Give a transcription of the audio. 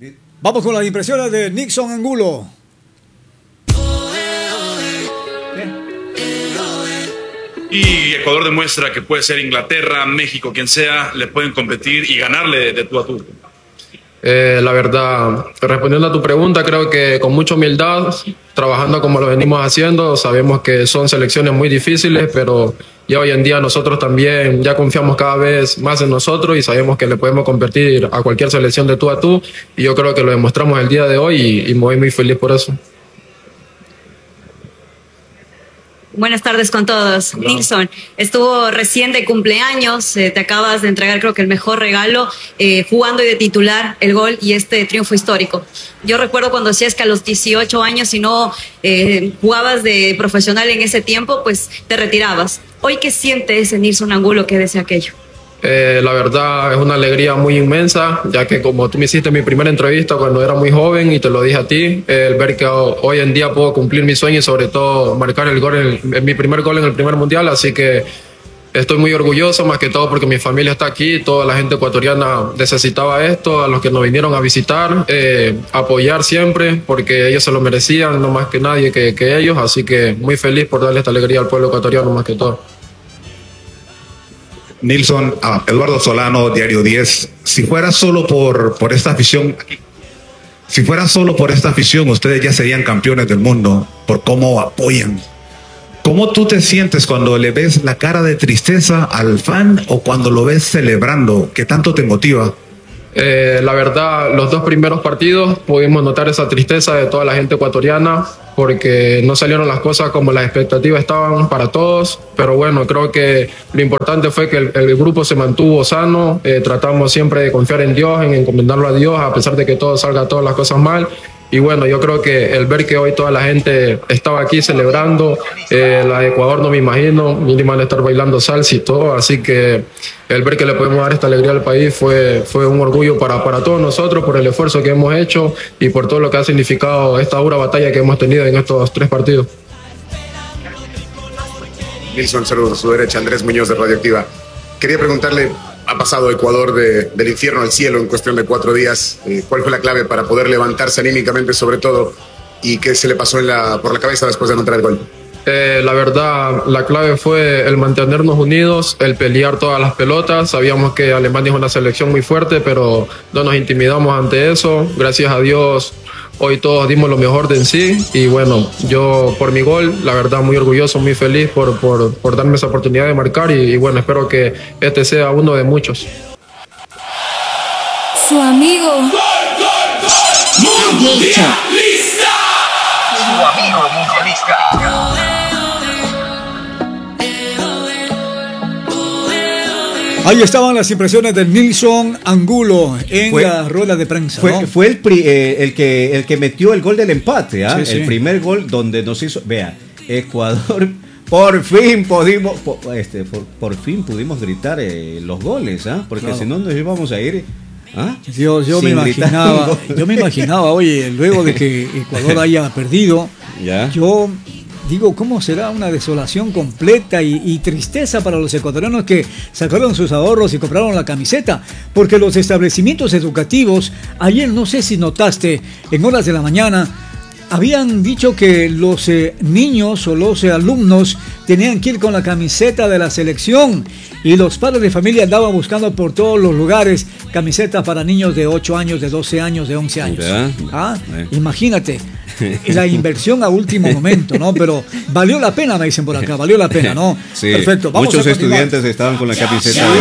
Vamos con las impresiones de Nilson Angulo. Y Ecuador demuestra que puede ser Inglaterra, México, quien sea, le pueden competir y ganarle de tú a tú. La verdad, respondiendo a tu pregunta, creo que con mucha humildad, trabajando como lo venimos haciendo, sabemos que son selecciones muy difíciles, pero ya hoy en día nosotros también ya confiamos cada vez más en nosotros y sabemos que le podemos competir a cualquier selección de tú a tú, y yo creo que lo demostramos el día de hoy y me voy muy feliz por eso. Buenas tardes con todos. Hola. Nilson, estuvo recién de cumpleaños, te acabas de entregar creo que el mejor regalo, jugando y de titular el gol y este triunfo histórico. Yo recuerdo cuando decías que a los 18 años, si no jugabas de profesional en ese tiempo, pues te retirabas. Hoy, ¿qué siente ese Nilson Angulo que desea aquello? La verdad es una alegría muy inmensa, ya que como tú me hiciste mi primera entrevista cuando era muy joven y te lo dije a ti, el ver que hoy en día puedo cumplir mi sueño y sobre todo marcar el gol, mi primer gol en el primer mundial, así que estoy muy orgulloso, más que todo porque mi familia está aquí, toda la gente ecuatoriana necesitaba esto, a los que nos vinieron a visitar, apoyar siempre, porque ellos se lo merecían, no más que nadie que ellos, así que muy feliz por darle esta alegría al pueblo ecuatoriano más que todo. Nilson, Eduardo Solano, Diario 10, si fuera solo por esta afición, ustedes ya serían campeones del mundo por cómo apoyan. ¿Cómo tú te sientes cuando le ves la cara de tristeza al fan o cuando lo ves celebrando? ¿Qué tanto te motiva? La verdad, los dos primeros partidos pudimos notar esa tristeza de toda la gente ecuatoriana porque no salieron las cosas como las expectativas estaban para todos, pero bueno, creo que lo importante fue que el grupo se mantuvo sano, tratamos siempre de confiar en Dios, en encomendarlo a Dios, a pesar de que todo salga, todas las cosas mal. Y bueno, yo creo que el ver que hoy toda la gente estaba aquí celebrando, la de Ecuador no me imagino, mínimo van a estar bailando salsa y todo, así que el ver que le podemos dar esta alegría al país fue un orgullo para todos nosotros por el esfuerzo que hemos hecho y por todo lo que ha significado esta dura batalla que hemos tenido en estos 3 partidos. Nilson, saludos a su derecha, Andrés Muñoz de Radioactiva. Quería preguntarle, ha pasado Ecuador del infierno al cielo en cuestión de 4 días. ¿Cuál fue la clave para poder levantarse anímicamente sobre todo? ¿Y qué se le pasó por la cabeza después de anotar el gol? La verdad, la clave fue el mantenernos unidos, el pelear todas las pelotas. Sabíamos que Alemania es una selección muy fuerte, pero no nos intimidamos ante eso. Gracias a Dios, hoy todos dimos lo mejor de en sí. Y bueno, yo por mi gol, la verdad, muy orgulloso, muy feliz por darme esa oportunidad de marcar. Y bueno, espero que este sea uno de muchos. Su amigo mundialista. Su amigo mundialista. Ahí estaban las impresiones de Nilson Angulo en la rueda de prensa. Fue el que metió el gol del empate, ¿ah? Sí. El primer gol donde nos hizo. Vea, Ecuador, por fin pudimos gritar los goles, ¿ah? Porque claro, si no nos íbamos a ir. ¿Ah? Yo me imaginaba, oye, luego de que Ecuador haya perdido, ¿ya? Yo digo, ¿cómo será una desolación completa y tristeza para los ecuatorianos que sacaron sus ahorros y compraron la camiseta? Porque los establecimientos educativos, ayer no sé si notaste, en horas de la mañana, habían dicho que los niños o los alumnos tenían que ir con la camiseta de la selección y los padres de familia andaban buscando por todos los lugares camisetas para niños de 8 años, de 12 años, de 11 años. ¿Ah? Imagínate, la inversión a último momento, ¿no? Pero valió la pena, me dicen por acá, valió la pena, ¿no? Sí, perfecto. Muchos estudiantes estaban con la camiseta de